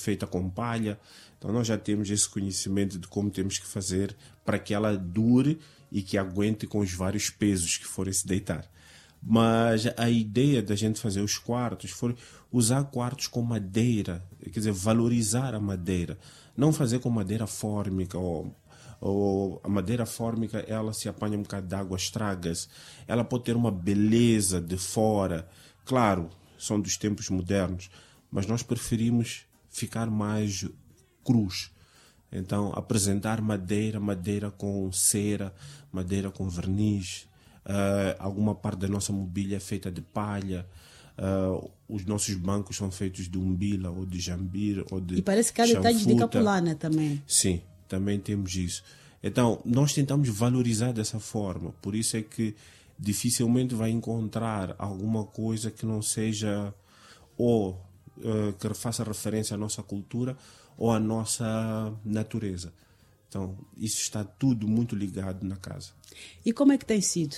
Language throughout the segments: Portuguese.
feita com palha. Então nós já temos esse conhecimento de como temos que fazer para que ela dure e que aguente com os vários pesos que forem se deitar. Mas a ideia da gente fazer os quartos foi usar quartos com madeira, quer dizer, valorizar a madeira. Não fazer com madeira fórmica, ou a madeira fórmica, ela se apanha um bocado de água, estraga-se. Ela pode ter uma beleza de fora. Claro, são dos tempos modernos, mas nós preferimos ficar mais crus. Então, apresentar madeira com cera, madeira com verniz. Alguma parte da nossa mobília é feita de palha. Os nossos bancos são feitos de umbila ou de jambir ou de E parece que há detalhes de chanfuta. capulana também. Sim, também temos isso. Então, nós tentamos valorizar dessa forma. Por isso é que dificilmente vai encontrar alguma coisa que não seja ou que faça referência à nossa cultura ou à nossa natureza. Então, isso está tudo muito ligado na casa. E como é que tem sido?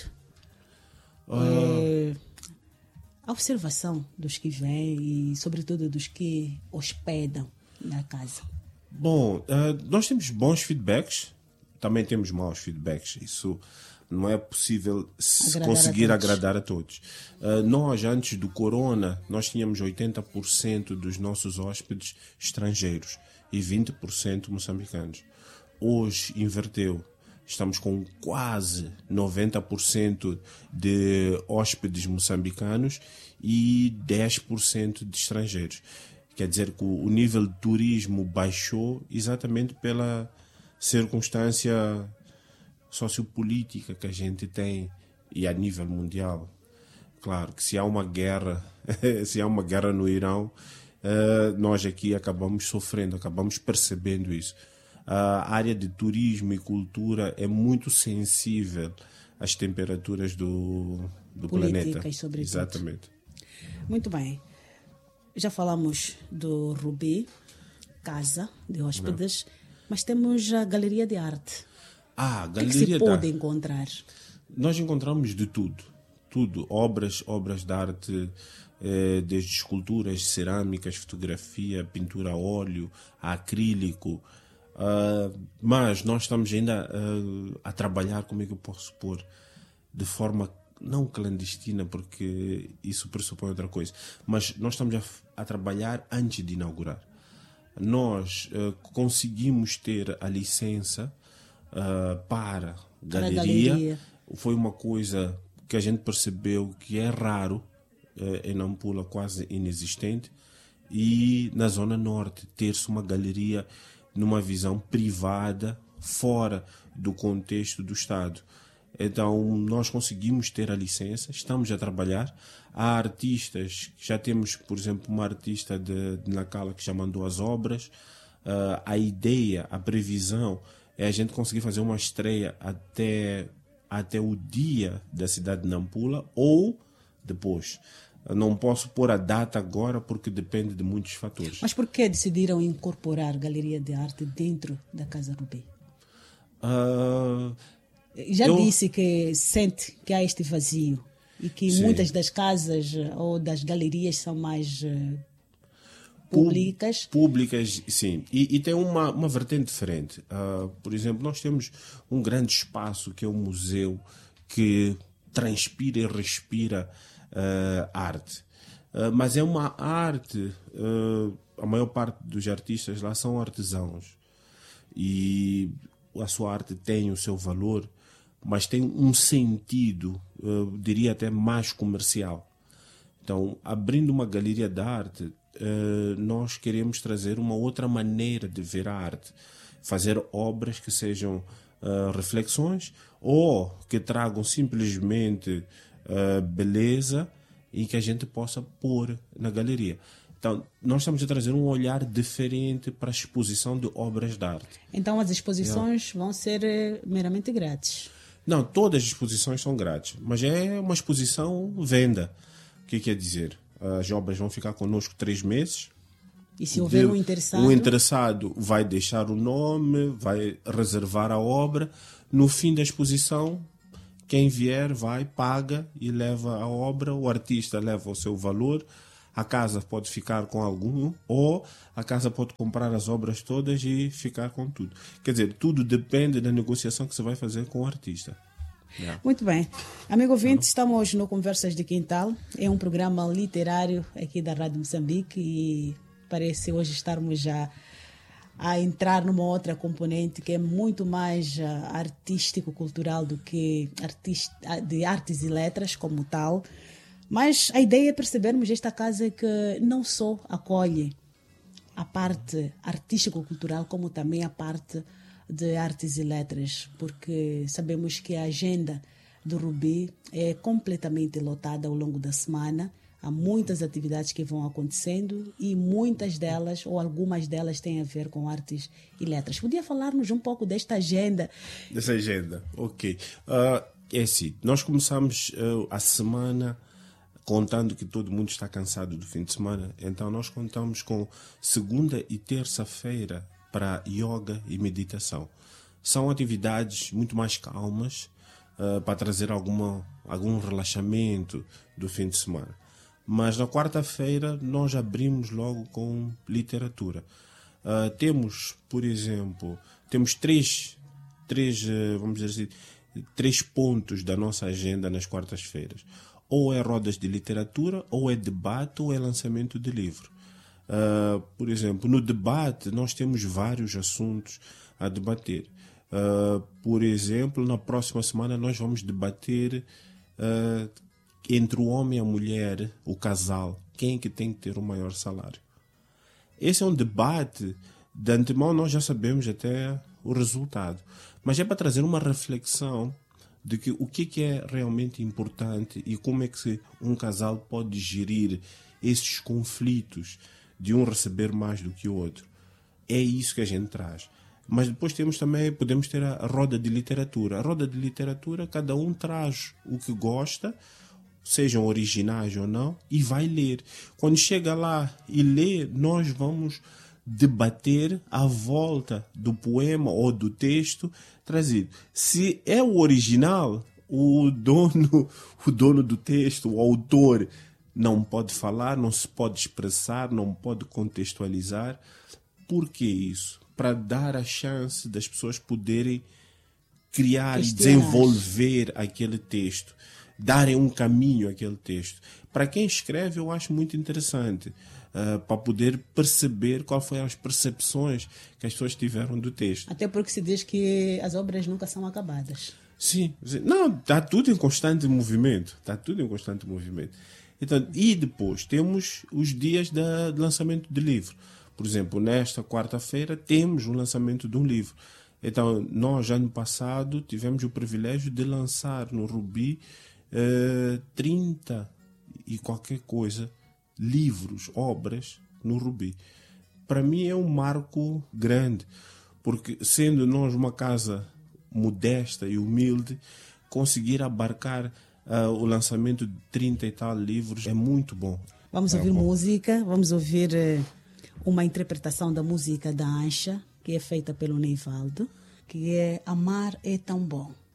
A observação dos que vêm e, sobretudo, dos que hospedam na casa. Bom, nós temos bons feedbacks, também temos maus feedbacks. Isso não é possível conseguir agradar a todos. Nós, antes do corona, nós tínhamos 80% dos nossos hóspedes estrangeiros e 20% moçambicanos. Hoje inverteu. Estamos com quase 90% de hóspedes moçambicanos e 10% de estrangeiros. Quer dizer que o nível de turismo baixou exatamente pela circunstância sociopolítica que a gente tem e a nível mundial. Claro que se há uma guerra, se há uma guerra no Irão, nós aqui acabamos sofrendo, acabamos percebendo isso. A área de turismo e cultura é muito sensível às temperaturas do planeta. Sobretudo. Exatamente. Muito bem. Já falamos do Rubi, casa de hóspedes, mas temos a Galeria de Arte. A o Galeria que se pode encontrar? Nós encontramos de tudo. Obras de arte, desde esculturas, cerâmicas, fotografia, pintura a óleo, a acrílico. Mas nós estamos ainda a trabalhar, como é que eu posso pôr, de forma não clandestina, porque isso pressupõe outra coisa, mas nós estamos a trabalhar antes de inaugurar. Nós conseguimos ter a licença para galeria. Foi uma coisa que a gente percebeu que é raro em Nampula, quase inexistente, e na Zona Norte ter-se uma galeria numa visão privada, fora do contexto do Estado. Então, nós conseguimos ter a licença, estamos a trabalhar. Há artistas, já temos, por exemplo, uma artista de Nacala que já mandou as obras. A ideia, a previsão é a gente conseguir fazer uma estreia até o dia da cidade de Nampula ou depois. Não posso pôr a data agora porque depende de muitos fatores. Mas por que decidiram incorporar Galeria de Arte dentro da Casa Rubi? Disse que sente que há este vazio e que Sim. muitas das casas ou das galerias são mais públicas. Públicas, sim. E tem uma vertente diferente. Por exemplo, nós temos um grande espaço que é o museu que transpira e respira arte. Mas é uma arte, a maior parte dos artistas lá são artesãos e a sua arte tem o seu valor, mas tem um sentido, diria até mais comercial. Então, abrindo uma galeria de arte, nós queremos trazer uma outra maneira de ver a arte, fazer obras que sejam reflexões ou que tragam simplesmente beleza e que a gente possa pôr na galeria. Então, nós estamos a trazer um olhar diferente para a exposição de obras de arte. Então, as exposições vão ser meramente grátis? Não, todas as exposições são grátis, mas é uma exposição venda. O que quer dizer? As obras vão ficar connosco 3 meses. E se houver um interessado? O interessado vai deixar o nome, vai reservar a obra. No fim da exposição, quem vier vai, paga e leva a obra. O artista leva o seu valor. a casa pode ficar com algum, ou a casa pode comprar as obras todas e ficar com tudo. Quer dizer, tudo depende da negociação que você vai fazer com o artista. Yeah. Muito bem. Amigo ouvinte, estamos no Conversas de Quintal. É um programa literário aqui da Rádio Moçambique e parece hoje estarmos já a entrar numa outra componente que é muito mais artístico-cultural do que de artes e letras como tal. Mas a ideia é percebermos esta casa que não só acolhe a parte artístico-cultural, como também a parte de artes e letras, porque sabemos que a agenda do Rubi é completamente lotada ao longo da semana. Há muitas atividades que vão acontecendo e muitas delas, ou algumas delas, têm a ver com artes e letras. Podia falar-nos um pouco desta agenda? Dessa agenda, ok. É assim, nós começamos a semana contando que todo mundo está cansado do fim de semana, então nós contamos com segunda e terça-feira para yoga e meditação. São atividades muito mais calmas para trazer algum relaxamento do fim de semana. Mas na quarta-feira nós abrimos logo com literatura. Temos, por exemplo, três, vamos dizer assim, 3 pontos da nossa agenda nas quartas-feiras. Ou é rodas de literatura, ou é debate, ou é lançamento de livro. Por exemplo, no debate nós temos vários assuntos a debater. Por exemplo, na próxima semana nós vamos debater entre o homem e a mulher, o casal, quem é que tem que ter o maior salário. Esse é um debate, de antemão nós já sabemos até o resultado, mas é para trazer uma reflexão de que o que é realmente importante e como é que um casal pode gerir esses conflitos de um receber mais do que o outro. É isso que a gente traz. Mas depois podemos ter a roda de literatura. A roda de literatura, cada um traz o que gosta, sejam originais ou não, e vai ler. Quando chega lá e lê, nós vamos debater à volta do poema ou do texto trazido. Se é o original, o dono do texto, o autor, não pode falar, não se pode expressar, não pode contextualizar. Por que isso? Para dar a chance das pessoas poderem criar e desenvolver aquele texto, darem um caminho àquele texto. Para quem escreve, eu acho muito interessante, para poder perceber qual foi as percepções que as pessoas tiveram do texto. Até porque se diz que as obras nunca são acabadas. Sim. Não, está tudo em constante movimento. Então, e depois temos os dias de lançamento de livro. Por exemplo, nesta quarta-feira temos o lançamento de um livro. Então, nós, ano passado, tivemos o privilégio de lançar no Rubi 30 e qualquer coisa livros, obras no Rubi. Para mim é um marco grande, porque sendo nós uma casa modesta e humilde, conseguir abarcar o lançamento de 30 e tal livros é muito bom. Vamos ouvir música, vamos ouvir uma interpretação da música da Ancha, que é feita pelo Neivaldo, que é Amar é Tão Bom.